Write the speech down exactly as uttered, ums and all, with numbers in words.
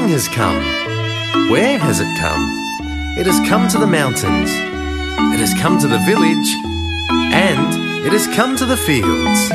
spring has come. Where has it come? It has come to the mountains. It has come to the village. And it has come to the fields.